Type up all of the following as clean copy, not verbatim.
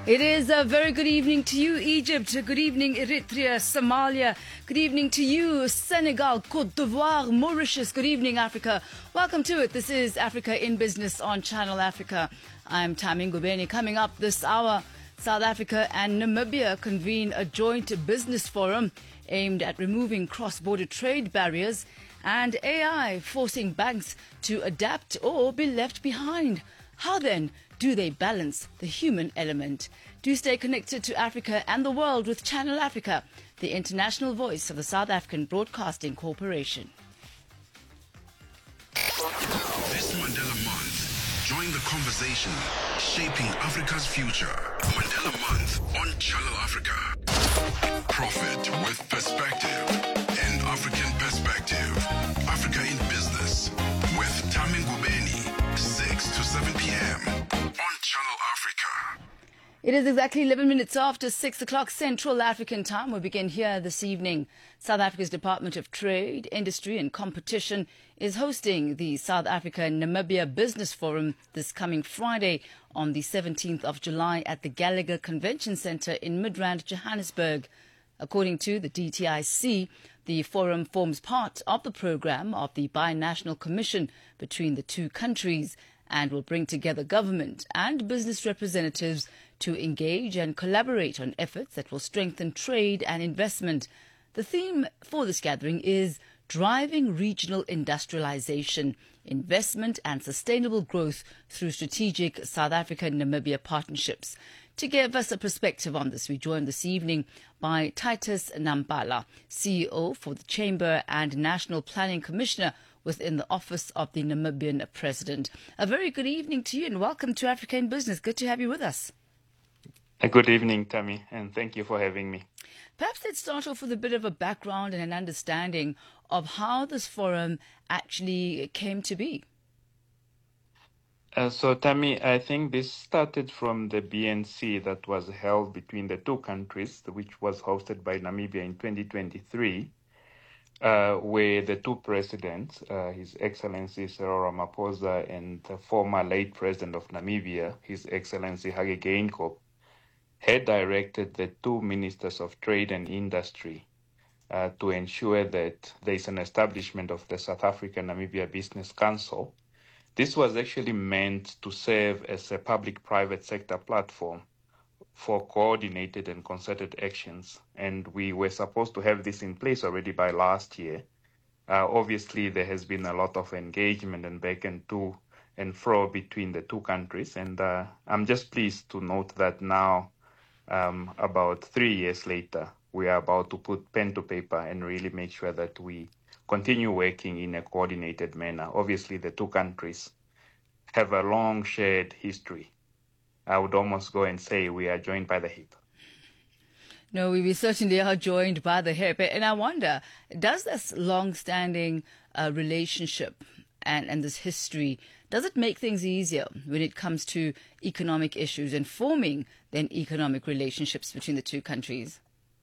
It is a very good evening to you, Egypt. Good evening, Eritrea, Somalia. Good evening to you, Senegal, Côte d'Ivoire, Mauritius. Good evening, Africa. Welcome to it. This is Africa in Business on Channel Africa. I'm Tami Ngubeni. Coming up this hour, South Africa and Namibia convene a joint business forum aimed at removing cross-border trade barriers, and AI forcing banks to adapt or be left behind. How then do they balance the human element? Do stay connected to Africa and the world with Channel Africa, the international voice of the South African Broadcasting Corporation. This Mandela Month, join the conversation shaping Africa's future. Mandela Month on Channel Africa. Profit with perspective. An African perspective. Africa in Business with Tami Ngubeni, 6 to 7 p.m. on Channel Africa. It is exactly 11 minutes after 6 o'clock Central African time. We begin here this evening. South Africa's Department of Trade, Industry and Competition is hosting the South Africa and Namibia Business Forum this coming Friday on the 17th of July at the Gallagher Convention Centre in Midrand, Johannesburg. According to the DTIC, the forum forms part of the programme of the Binational Commission between the two countries and will bring together government and business representatives to engage and collaborate on efforts that will strengthen trade and investment. The theme for this gathering is driving regional industrialization, investment and sustainable growth through strategic South Africa-Namibia partnerships. To give us a perspective on this, we joined this evening by Titus Nampala, CEO for the Chamber and National Planning Commissioner within the Office of the Namibian President. A very good evening to you and welcome to Africa in Business. Good to have you with us. Good evening, Tammy, and thank you for having me. Perhaps let's start off with a bit of a background and an understanding of how this forum actually came to be. So, Tammy, I think this started from the BNC that was held between the two countries, which was hosted by Namibia in 2023, where the two presidents, His Excellency Cyril Ramaphosa and the former late president of Namibia, His Excellency Hage Geingob, had directed the two ministers of trade and industry to ensure that there is an establishment of the South Africa-Namibia Business Council. This was actually meant to serve as a public-private sector platform for coordinated and concerted actions. And we were supposed to have this in place already by last year. Obviously, there has been a lot of engagement and back and to and fro between the two countries. And I'm just pleased to note that now, about 3 years later, we are about to put pen to paper and really make sure that we continue working in a coordinated manner. Obviously, the two countries have a long shared history. I would almost go and say we are joined by the hip. No, we certainly are joined by the hip. And I wonder, does this long-standing relationship and this history, does it make things easier when it comes to economic issues and forming then economic relationships between the two countries?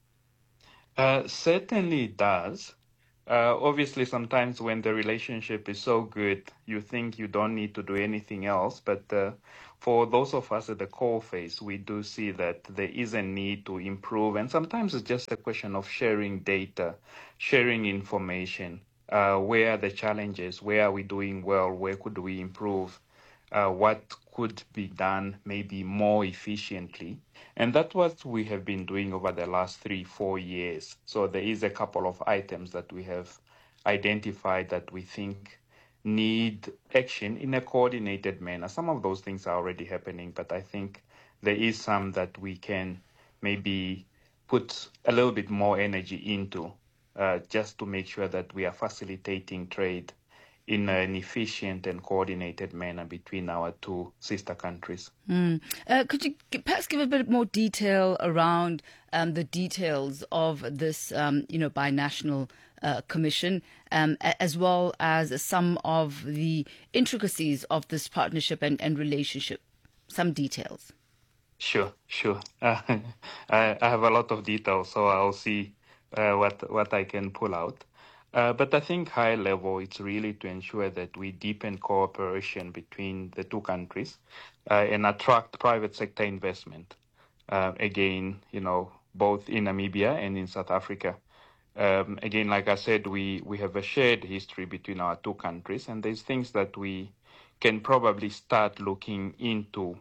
Certainly it does. Obviously, sometimes when the relationship is so good, you think you don't need to do anything else. But for those of us at the coalface, we do see that there is a need to improve. And sometimes it's just a question of sharing data, sharing information. Where are the challenges? Where are we doing well? Where could we improve? What could be done maybe more efficiently? And that's what we have been doing over the last 3-4 years. So there is a couple of items that we have identified that we think need action in a coordinated manner. Some of those things are already happening, but I think there is some that we can maybe put a little bit more energy into just to make sure that we are facilitating trade in an efficient and coordinated manner between our two sister countries. Could you perhaps give a bit more detail around the details of this, binational commission, as well as some of the intricacies of this partnership and relationship? Some details. Sure. I have a lot of details, so I'll see what I can pull out. But I think high level, it's really to ensure that we deepen cooperation between the two countries and attract private sector investment. again, both in Namibia and in South Africa. Again, like I said, we have a shared history between our two countries, and there's things that we can probably start looking into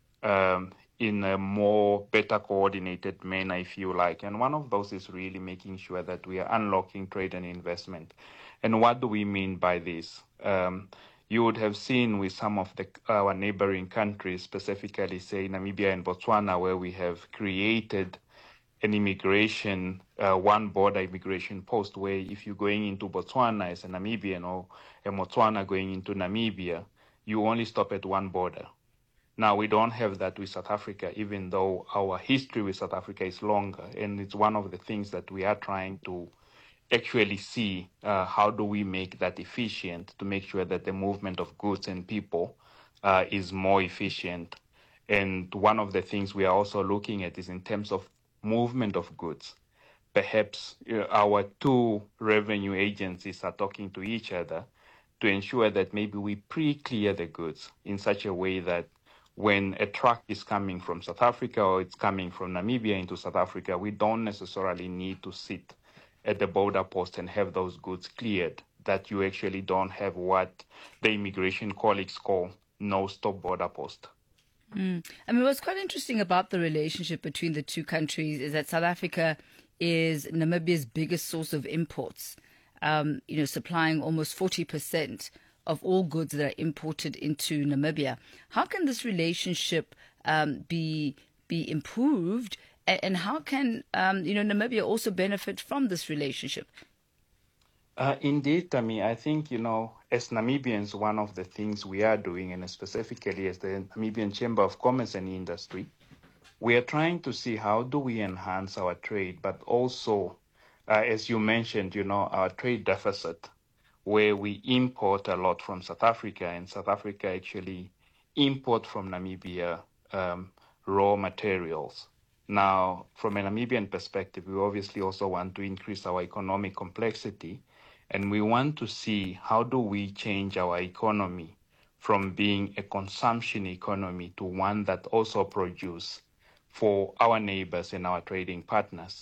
in a better coordinated manner, if you like. And one of those is really making sure that we are unlocking trade and investment. And what do we mean by this? You would have seen with some of our neighboring countries, specifically, say, Namibia and Botswana, where we have created an immigration, one border immigration post, where if you're going into Botswana as a Namibian or a Botswana going into Namibia, you only stop at one border. Now, we don't have that with South Africa, even though our history with South Africa is longer. And it's one of the things that we are trying to actually see, how do we make that efficient to make sure that the movement of goods and people is more efficient. And one of the things we are also looking at is in terms of movement of goods. Perhaps our two revenue agencies are talking to each other to ensure that maybe we pre-clear the goods in such a way that when a truck is coming from South Africa or it's coming from Namibia into South Africa, we don't necessarily need to sit at the border post and have those goods cleared, that you actually don't have what the immigration colleagues call no-stop border post. I mean, what's quite interesting about the relationship between the two countries is that South Africa is Namibia's biggest source of imports, supplying almost 40% of all goods that are imported into Namibia. How can this relationship be improved, and how can Namibia also benefit from this relationship? Indeed, Tammy, I think, as Namibians, one of the things we are doing, and specifically as the Namibian Chamber of Commerce and Industry, we are trying to see how do we enhance our trade, but also, as you mentioned, our trade deficit, where we import a lot from South Africa, and South Africa actually import from Namibia raw materials. Now, from a Namibian perspective, we obviously also want to increase our economic complexity, and we want to see how do we change our economy from being a consumption economy to one that also produces for our neighbors and our trading partners.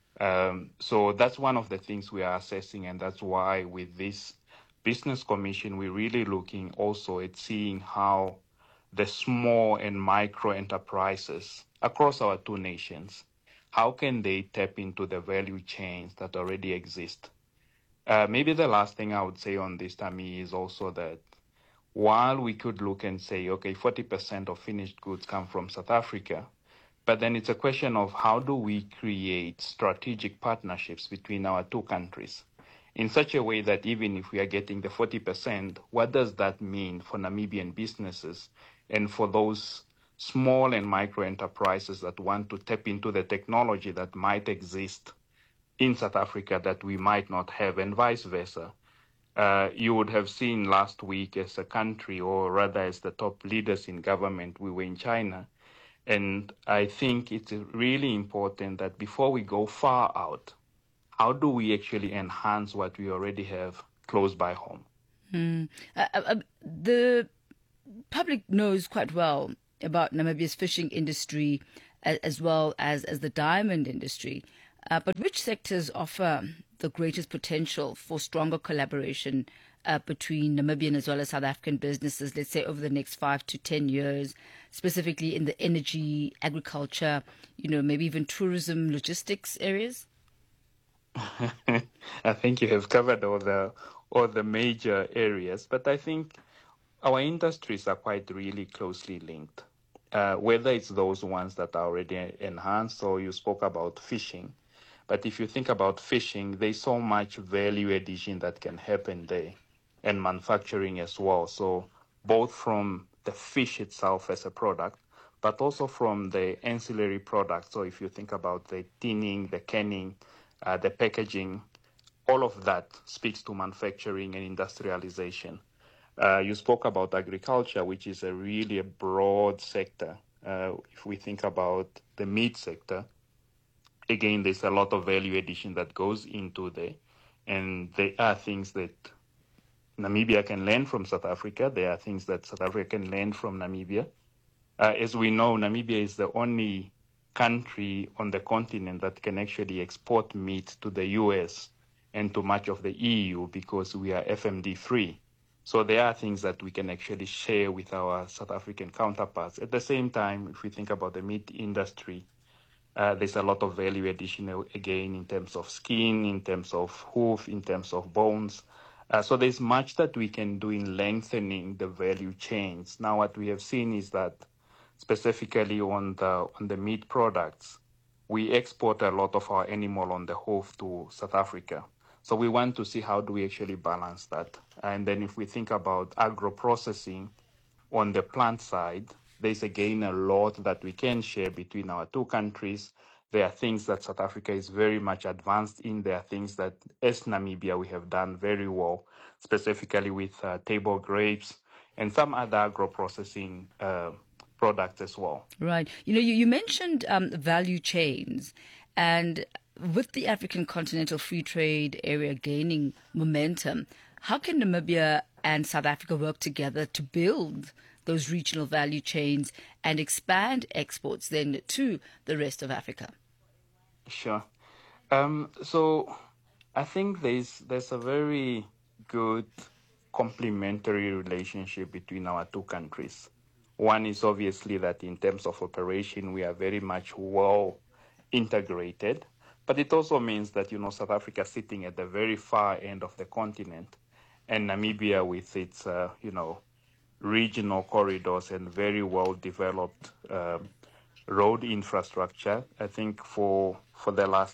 So that's one of the things we are assessing, and that's why with this Business Commission, we're really looking also at seeing how the small and micro enterprises across our two nations, how can they tap into the value chains that already exist? Maybe the last thing I would say on this, Tammy, is also that while we could look and say, okay, 40% of finished goods come from South Africa, but then it's a question of how do we create strategic partnerships between our two countries in such a way that even if we are getting the 40%, what does that mean for Namibian businesses and for those small and micro enterprises that want to tap into the technology that might exist in South Africa that we might not have, and vice versa. You would have seen last week as a country, or rather as the top leaders in government, we were in China. And I think it's really important that before we go far out, how do we actually enhance what we already have close by home? The public knows quite well about Namibia's fishing industry as well as the diamond industry. But which sectors offer the greatest potential for stronger collaboration between Namibian as well as South African businesses, let's say over the next 5 to 10 years, specifically in the energy, agriculture, maybe even tourism, logistics areas? I think you have covered all the major areas, but I think our industries are quite really closely linked, whether it's those ones that are already enhanced, or you spoke about fishing. But if you think about fishing, there's so much value addition that can happen there, and manufacturing as well. So both from the fish itself as a product, but also from the ancillary products. So if you think about the tinning, the canning, the packaging, all of that speaks to manufacturing and industrialization. You spoke about agriculture, which is really a broad sector. If we think about the meat sector, again, there's a lot of value addition that goes into there. And there are things that Namibia can learn from South Africa. There are things that South Africa can learn from Namibia. As we know, Namibia is the only country on the continent that can actually export meat to the US and to much of the EU because we are FMD free. So there are things that we can actually share with our South African counterparts. At the same time, if we think about the meat industry, there's a lot of value addition again in terms of skin, in terms of hoof, in terms of bones. So there's much that we can do in lengthening the value chains. Now, what we have seen is that specifically on the meat products, we export a lot of our animal on the hoof to South Africa. So we want to see how do we actually balance that. And then if we think about agro-processing on the plant side, there's again a lot that we can share between our two countries. There are things that South Africa is very much advanced in. There are things that, as Namibia, we have done very well, specifically with table grapes and some other agro-processing products as well. Right. You mentioned value chains, and with the African Continental Free Trade Area gaining momentum, how can Namibia and South Africa work together to build those regional value chains and expand exports then to the rest of Africa? Sure. So I think there's a very good complementary relationship between our two countries. One is obviously that in terms of operation, we are very much well integrated, but it also means that, South Africa sitting at the very far end of the continent and Namibia with its, regional corridors and very well developed road infrastructure. I think for the last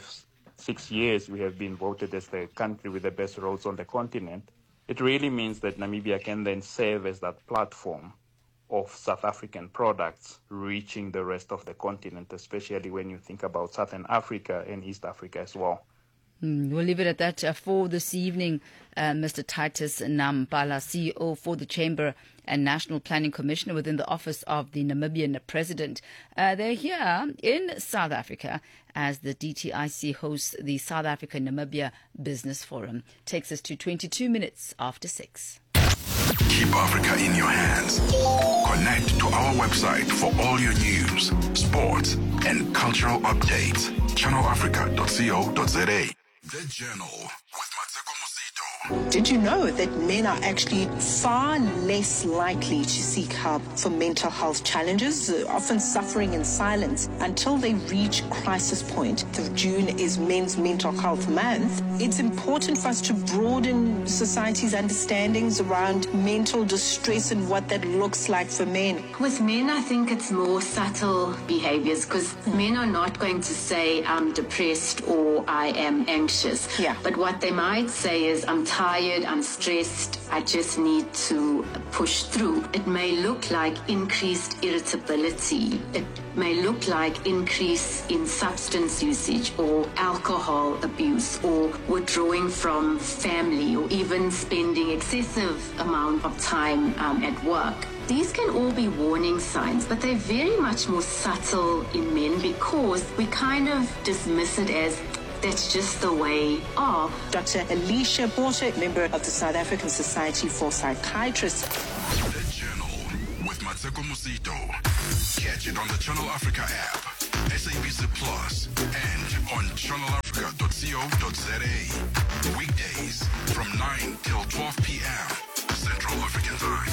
5-6 years, we have been voted as the country with the best roads on the continent. It really means that Namibia can then serve as that platform of South African products reaching the rest of the continent, especially when you think about Southern Africa and East Africa as well. We'll leave it at that for this evening. Mr. Titus Nampala, CEO for the Chamber and National Planning Commissioner within the Office of the Namibian President. They're here in South Africa as the DTIC hosts the South Africa-Namibia Business Forum. Takes us to 22 minutes after 6. Keep Africa in your hands. Connect to our website for all your news, sports, and cultural updates. channelafrica.co.za. The Journal with Mateko Musito. Did you know that men are actually far less likely to seek help for mental health challenges, often suffering in silence until they reach crisis point? June is Men's Mental Health Month. It's important for us to broaden society's understandings around mental distress and what that looks like for men. With men, I think it's more subtle behaviors because men are not going to say, I'm depressed or I am anxious. Yeah. But what they might say is, I'm tired, I'm stressed, I just need to push through. It may look like increased irritability. It may look like increase in substance usage or alcohol abuse or withdrawing from family or even spending excessive amount of time at work. These can all be warning signs, but they're very much more subtle in men because we kind of dismiss it as that's just the way of. Dr. Alicia Porter, member of the South African Society for Psychiatrists. The Journal with Mateko Musito. Catch it on the Channel Africa app, SABC Plus, and on channelafrica.co.za. Weekdays from 9 till 12 p.m. Central African Time.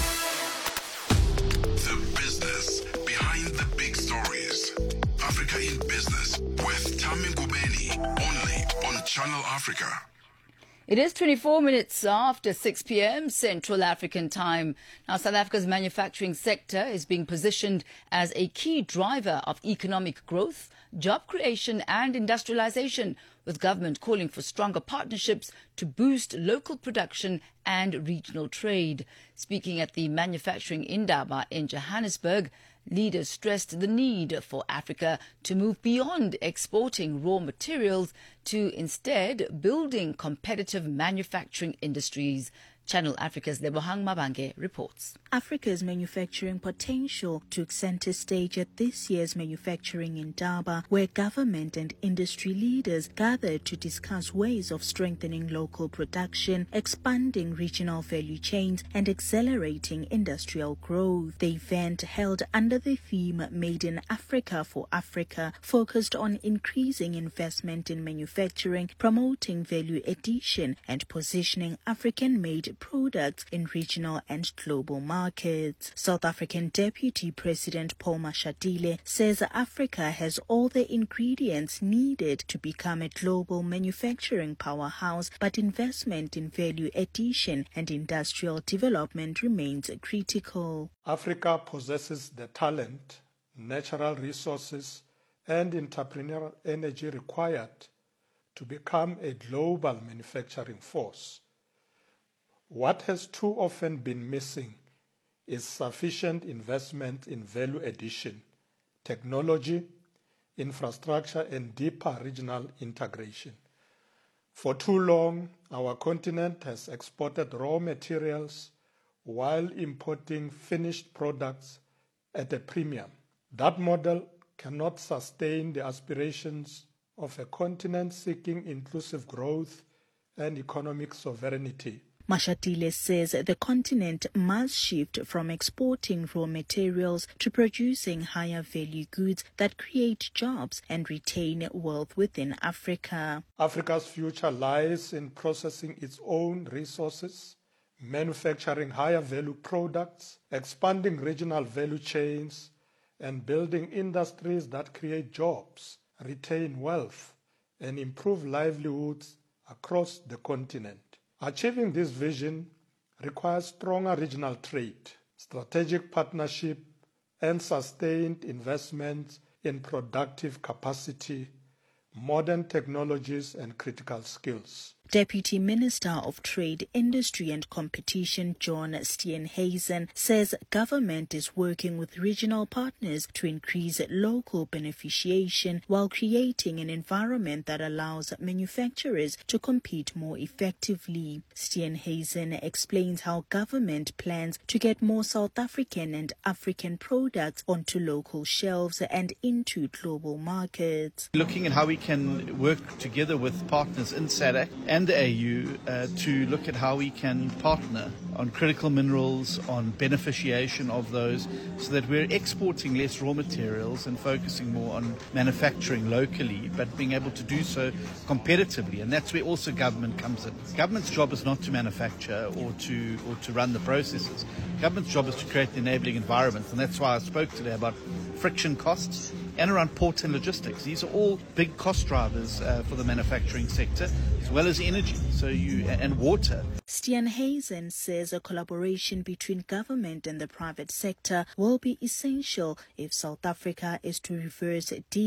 The business behind the big stories. Africa in Business with Tami Ngubeni, only on Channel Africa. It is 24 minutes after 6 p.m. Central African Time. Now, South Africa's manufacturing sector is being positioned as a key driver of economic growth, job creation and industrialization, with government calling for stronger partnerships to boost local production and regional trade. Speaking at the Manufacturing Indaba in Johannesburg, leaders stressed the need for Africa to move beyond exporting raw materials to instead building competitive manufacturing industries. Channel Africa's Lebohang Mabange reports. Africa's manufacturing potential took center stage at this year's Manufacturing Indaba, where government and industry leaders gathered to discuss ways of strengthening local production, expanding regional value chains, and accelerating industrial growth. The event, held under the theme Made in Africa for Africa, focused on increasing investment in manufacturing, promoting value addition, and positioning African-made products in regional and global markets. South African Deputy President Paul Mashatile says Africa has all the ingredients needed to become a global manufacturing powerhouse, but investment in value addition and industrial development remains critical. Africa possesses the talent, natural resources, and entrepreneurial energy required to become a global manufacturing force. What has too often been missing is sufficient investment in value addition, technology, infrastructure, and deeper regional integration. For too long, our continent has exported raw materials while importing finished products at a premium. That model cannot sustain the aspirations of a continent seeking inclusive growth and economic sovereignty. Mashatile says the continent must shift from exporting raw materials to producing higher value goods that create jobs and retain wealth within Africa. Africa's future lies in processing its own resources, manufacturing higher value products, expanding regional value chains, and building industries that create jobs, retain wealth, and improve livelihoods across the continent. Achieving this vision requires stronger regional trade, strategic partnership, and sustained investment in productive capacity, modern technologies, and critical skills. Deputy Minister of Trade, Industry and Competition John Steenhuisen says government is working with regional partners to increase local beneficiation while creating an environment that allows manufacturers to compete more effectively. Steenhuisen explains how government plans to get more South African and African products onto local shelves and into global markets. Looking at how we can work together with partners in SADC and the AU to look at how we can partner on critical minerals, on beneficiation of those, so that we're exporting less raw materials and focusing more on manufacturing locally, but being able to do so competitively. And that's where also government comes in. Government's job is not to manufacture or to run the processes. Government's job is to create the enabling environment, and that's why I spoke today about friction costs and around ports and logistics. These are all big cost drivers for the manufacturing sector, as well as energy and water. Steenhuisen says a collaboration between government and the private sector will be essential if South Africa is to reverse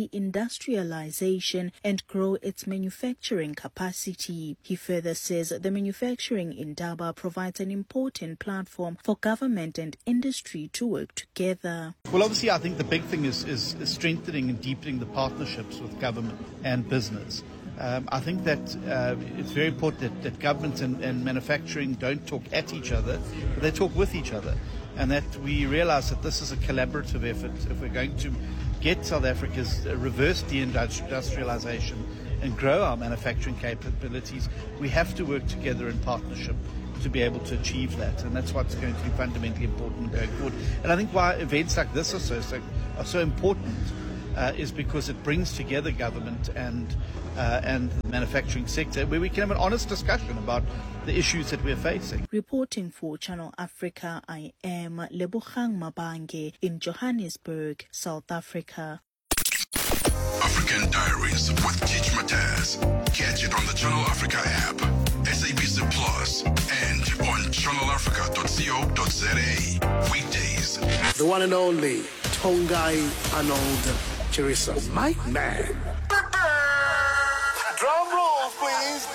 deindustrialization and grow its manufacturing capacity. He further says the Manufacturing Indaba provides an important platform for government and industry to work together. Well, obviously, I think the big thing is strengthening and deepening the partnerships with government and business. I think that it's very important that government and manufacturing don't talk at each other, but they talk with each other, and that we realize that this is a collaborative effort. If we're going to get South Africa's reverse deindustrialization and grow our manufacturing capabilities, we have to work together in partnership to be able to achieve that, and that's what's going to be fundamentally important going forward. And I think why events like this are so important is because it brings together government and the manufacturing sector, where we can have an honest discussion about the issues that we're facing. Reporting for Channel Africa, I am Lebohang Mabange in Johannesburg, South Africa. African Diaries with Teach Mataz. Catch it on the Channel Africa app, SABC Plus, and on channelafrica.co.za. Weekdays. The one and only Tongai Arnold Chirisa. My man. Drum roll. please.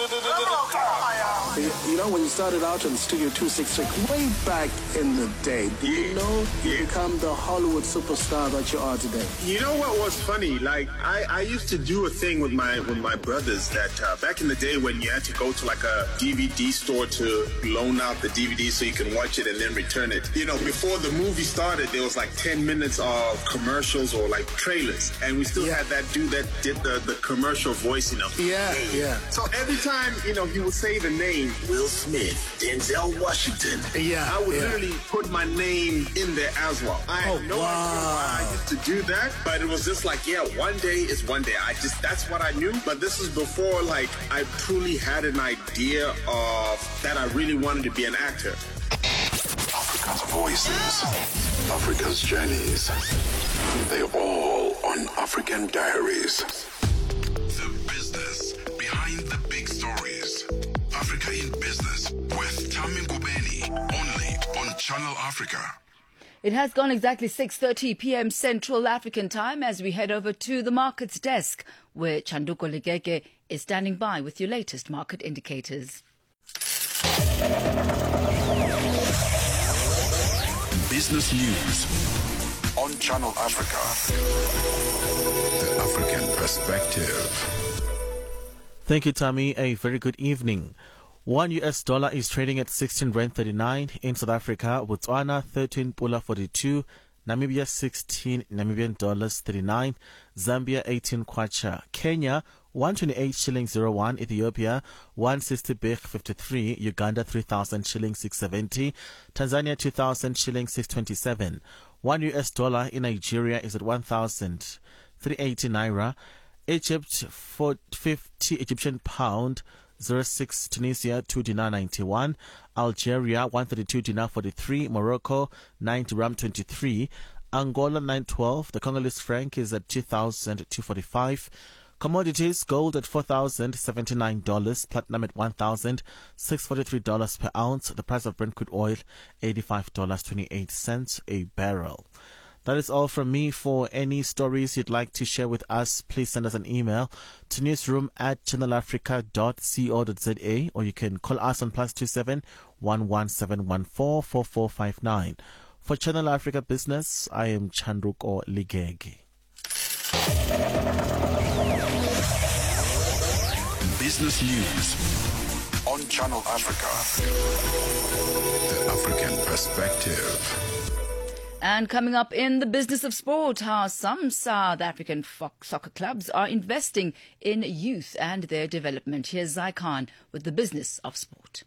You know, when you started out on Studio 266, way back in the day, did you know you become the Hollywood superstar that you are today? You know what was funny? Like, I used to do a thing with my brothers that back in the day when you had to go to like a DVD store to loan out the DVD so you can watch it and then return it. You know, before the movie started, there was like 10 minutes of commercials or like trailers. And we still had that dude that did the commercial voice, you know. Yeah. So every time, you know, he would say the name Will Smith, Denzel Washington. I would literally put my name in there as well. I had no idea why I used to do that, but it was just like, one day is one day. That's what I knew. But this is before, like, I truly had an idea of that I really wanted to be an actor. Africa's voices, Africa's journeys. They're all on African Diaries. The business behind the big stories. Africa in Business with Tammy Ngubeni, only on Channel Africa. It has gone exactly 6:30 p.m. Central African Time as we head over to the markets desk, where Chanduko Ligege is standing by with your latest market indicators. Business News on Channel Africa. The African Perspective. Thank you, Tammy. A very good evening. $1 is trading at 16 Rand 39 in South Africa, Botswana 13 Pula 42, Namibia 16 Namibian dollars 39, Zambia 18 Kwacha, Kenya 128 shillings 01, Ethiopia 160 birr 53, Uganda 3,000 shillings 670, Tanzania 2,000 shillings 627. $1 in Nigeria is at 1,380 naira. Egypt 450 Egyptian pound 06, Tunisia 2 dinar 91, Algeria 132 dinar 43, Morocco 9 dirham 23, Angola 912. The Congolese franc is at 2,245. Commodities: gold at $4,079, platinum at $1,643 per ounce. The price of Brent crude oil $85.28 a barrel. That is all from me. For any stories you'd like to share with us, please send us an email to newsroom@channelafrica.co.za, or you can call us on +27 11714 4459. For Channel Africa Business, I am Chanduko Ligege. Business News on Channel Africa. The African Perspective. And coming up in the business of sport, how some South African soccer clubs are investing in youth and their development. Here's Zai Khan with the business of sport.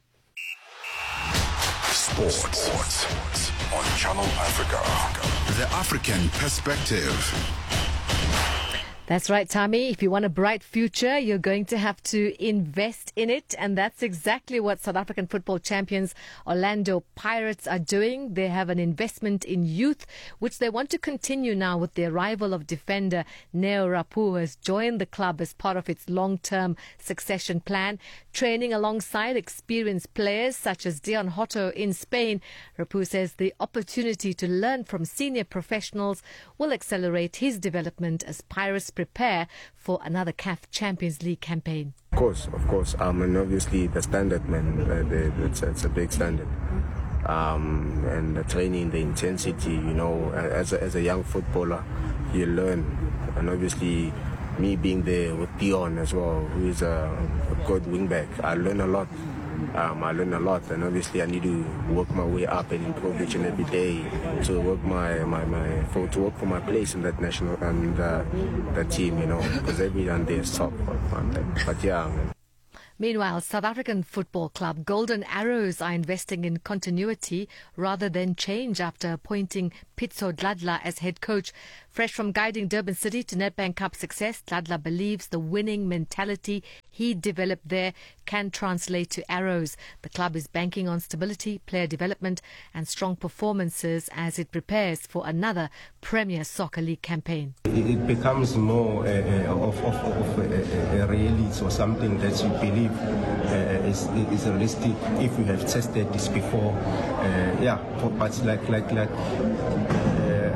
Sports on Channel Africa. The African Perspective. That's right, Tammy. If you want a bright future, you're going to have to invest in it. And that's exactly what South African football champions Orlando Pirates are doing. They have an investment in youth, which they want to continue now with the arrival of defender Neo Rapu, who has joined the club as part of its long-term succession plan. Training alongside experienced players such as Dion Hotto in Spain, Rapu says the opportunity to learn from senior professionals will accelerate his development as Pirates prepare for another CAF Champions League campaign. Of course. And obviously the standard, man, it's a big standard. And the training, the intensity, you know, as a young footballer, you learn. And obviously, me being there with Dion as well, who is a good wingback, I learn a lot. And obviously I need to work my way up and improve each and every day to work to work for my place in that national and that team, you know, because everyone there is top. But yeah, man. Meanwhile, South African football club Golden Arrows are investing in continuity rather than change after appointing Pitso Dladla as head coach. Fresh from guiding Durban City to Nedbank Cup success, Dladla believes the winning mentality he developed there can translate to Arrows. The club is banking on stability, player development and strong performances as it prepares for another Premier Soccer League campaign. It becomes more of a reality or something that you believe is realistic if you have tested this before. But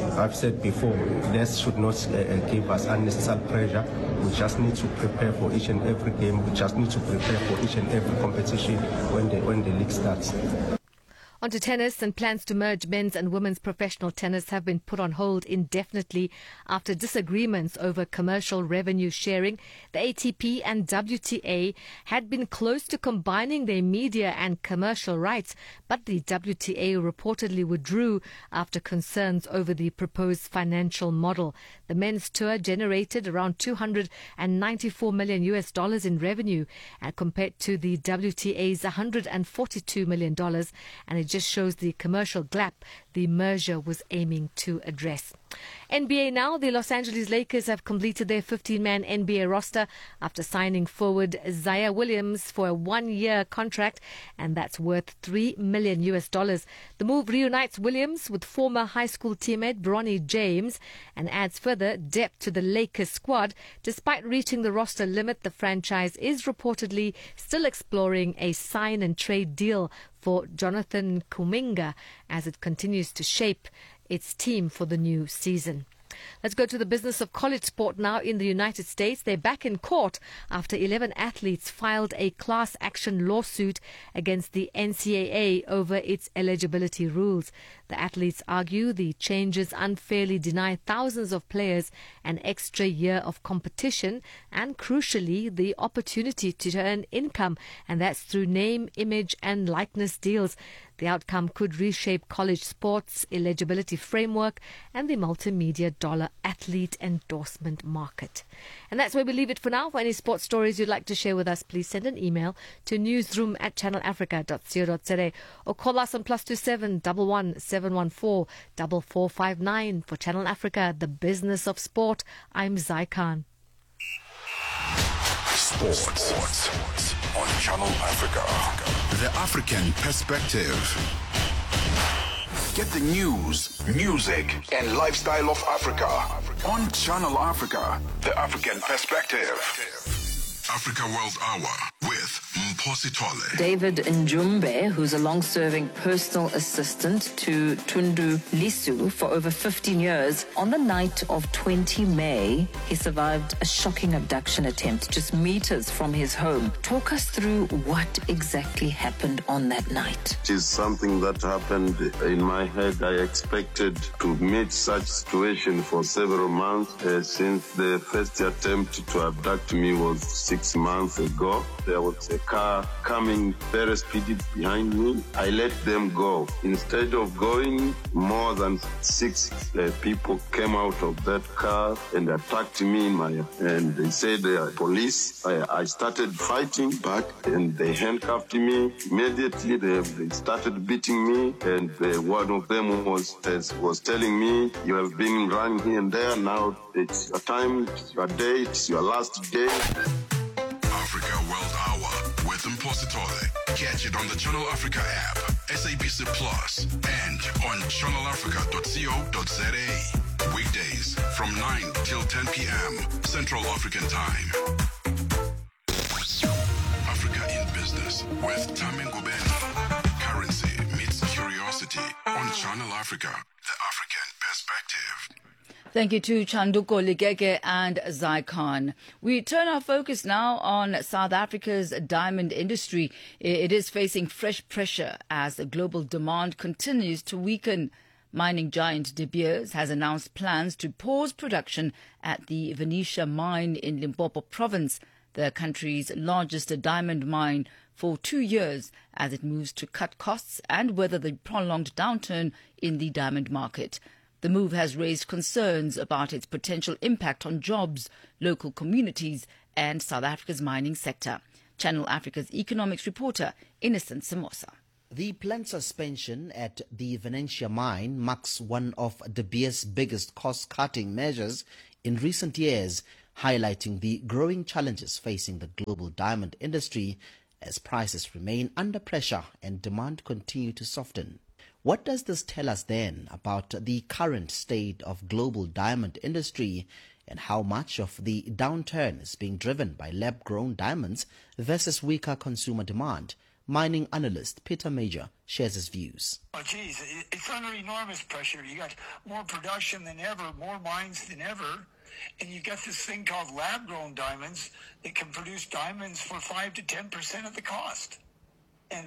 I've said before, this should not give us unnecessary pressure. We just need to prepare for each and every game. We just need to prepare for each and every competition when the league starts. On to tennis, and plans to merge men's and women's professional tennis have been put on hold indefinitely after disagreements over commercial revenue sharing. The ATP and WTA had been close to combining their media and commercial rights, but the WTA reportedly withdrew after concerns over the proposed financial model. The men's tour generated around $294 million in revenue, compared to the WTA's $142 million, and it just shows the commercial gap the merger was aiming to address. NBA now. The Los Angeles Lakers have completed their 15-man NBA roster after signing forward Ziaire Williams for a 1-year contract, and that's worth $3 million. The move reunites Williams with former high school teammate Bronny James and adds further depth to the Lakers squad. Despite reaching the roster limit, the franchise is reportedly still exploring a sign-and-trade deal for Jonathan Kuminga as it continues to shape its team for the new season. Let's go to the business of college sport now. In the United States, they're back in court after 11 athletes filed a class action lawsuit against the NCAA over its eligibility rules. The athletes argue the changes unfairly deny thousands of players an extra year of competition and, crucially, the opportunity to earn income, and that's through name, image and likeness deals. The outcome could reshape college sports eligibility framework and the multimedia dollar athlete endorsement market. And that's where we leave it for now. For any sports stories you'd like to share with us, please send an email to newsroom@channelafrica.co.za or call us on +27 11 714 4459. For Channel Africa, the business of sport, I'm Zai Khan. Sports on Channel Africa. The African Perspective. Get the news, music, and lifestyle of Africa on Channel Africa. The African Perspective. Africa World Hour with Mphosi Tole. David Njumbe, who's a long-serving personal assistant to Tundu Lisu for over 15 years, on the night of 20 May, he survived a shocking abduction attempt just meters from his home. Talk us through what exactly happened on that night. It is something that happened in my head. I expected to meet such situation for several months since the first attempt to abduct me was 6 months ago. There was a car coming very speedy behind me. I let them go. Instead of going, more than 6 people came out of that car and attacked me and they said they are police. I started fighting back and they handcuffed me. Immediately they started beating me, and one of them was telling me, you have been running here and there, now it's your time, it's your day, it's your last day. Africa World Hour with Mphosi Tole. Catch it on the Channel Africa app, SABC Plus, and on channelafrica.co.za. Weekdays from 9 till 10 p.m. Central African Time. Africa in Business with Tami Ngubeni. Currency meets curiosity on Channel Africa, the African Perspective. Thank you to Chanduko Ligege and Zai Khan. We turn our focus now on South Africa's diamond industry. It is facing fresh pressure as the global demand continues to weaken. Mining giant De Beers has announced plans to pause production at the Venetia mine in Limpopo province, the country's largest diamond mine, for 2 years as it moves to cut costs and weather the prolonged downturn in the diamond market. The move has raised concerns about its potential impact on jobs, local communities and South Africa's mining sector. Channel Africa's economics reporter, Innocent Samosa. The planned suspension at the Venetia mine marks one of De Beers' biggest cost-cutting measures in recent years, highlighting the growing challenges facing the global diamond industry as prices remain under pressure and demand continue to soften. What does this tell us then about the current state of global diamond industry and how much of the downturn is being driven by lab-grown diamonds versus weaker consumer demand? mining analyst Peter Major shares his views. Oh, geez, it's under enormous pressure. You got more production than ever, more mines than ever, and you got this thing called lab-grown diamonds that can produce diamonds for 5 to 10% of the cost.